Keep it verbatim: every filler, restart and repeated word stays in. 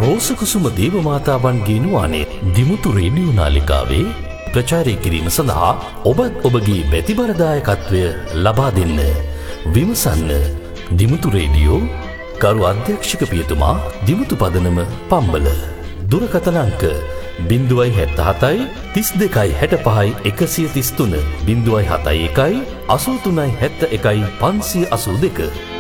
රෝසකුසුම දේවමාතාවන්ගේ නුවානේ Dimuthu radio නාලිකාවේ ප්‍රචාරය කිරීම සඳහා ඔබත් ඔබගේ බැතිබලදායකත්වය ලබා දෙන්න. විමසන්න දිමුතු රේඩියෝ කරු අධ්‍යක්ෂක පියතුමා දිමුතු පදනම පම්බල. දුරකථන අංක බිංදුවයි හැත්ත හතයි තිස් දෙකයි හැට පහයි එකසිය තිස් තුන බිංදුවයි හතයි එකයි අසූ තුනයි හැත්ත එකයි පන්සිය අසූ දෙක.